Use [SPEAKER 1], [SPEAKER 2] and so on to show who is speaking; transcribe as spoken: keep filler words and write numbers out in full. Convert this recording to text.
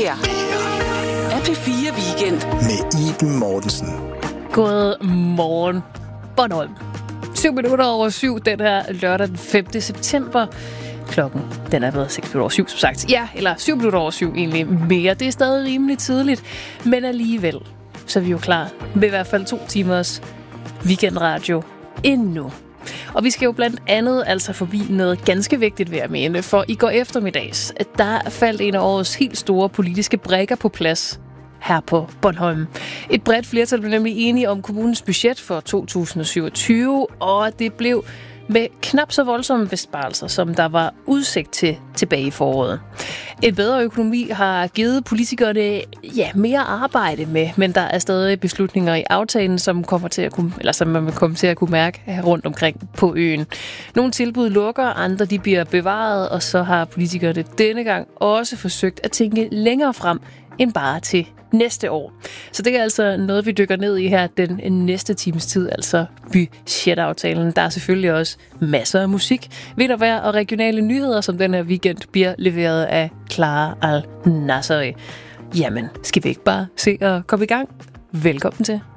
[SPEAKER 1] her er P fire Weekend
[SPEAKER 2] med Iben Mortensen.
[SPEAKER 3] God morgen, Bornholm. Syv minutter over syv, den her lørdag den femte september. Klokken, den er blevet seks minutter over syv, som sagt. Ja, eller syv minutter over syv egentlig mere. Det er stadig rimelig tidligt, men alligevel, så er vi jo klar med i hvert fald to timers weekendradio endnu. Og vi skal jo blandt andet altså forbi noget ganske vigtigt, ved at mene, for i går eftermiddags, at der faldt en af årets helt store politiske brikker på plads her på Bornholm. Et bredt flertal blev nemlig enige om kommunens budget for to tusind syvogtyve, og det blev med knap så voldsomme besparelser, som der var udsigt til tilbage i foråret. En bedre økonomi har givet politikerne ja, mere arbejde med, men der er stadig beslutninger i aftalen, som kommer til at kunne, eller som man vil komme til at kunne mærke rundt omkring på øen. Nogle tilbud lukker, andre de bliver bevaret, og så har politikerne denne gang også forsøgt at tænke længere frem end bare til næste år. Så det er altså noget, vi dykker ned i her den næste times tid, altså budgetaftalen. Der er selvfølgelig også masser af musik, vintervejr og regionale nyheder, som den her weekend bliver leveret af Clara Al-Nasseri. Jamen, skal vi ikke bare se og komme i gang? Velkommen til.